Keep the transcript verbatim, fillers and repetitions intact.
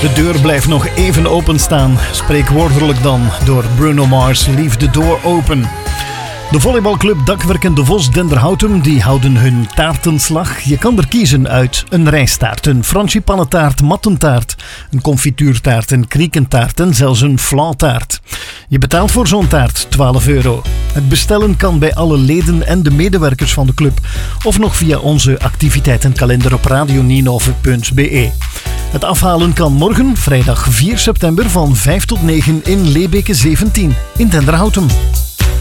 De deur blijft nog even openstaan, spreekwoordelijk dan, door Bruno Mars, Leave the Door Open. De volleybalclub Dakwerken de Vos Denderhoutum die houden hun taartenslag. Je kan er kiezen uit een rijstaart, een frangipannetaart, mattentaart, een confituurtaart, een kriekentaart en zelfs een flauwtaart. Je betaalt voor zo'n taart twaalf euro. Het bestellen kan bij alle leden en de medewerkers van de club of nog via onze activiteitenkalender op radio ninove punt be. Het afhalen kan morgen, vrijdag vier september van vijf tot negen in Leebeke zeventien in Denderhoutum.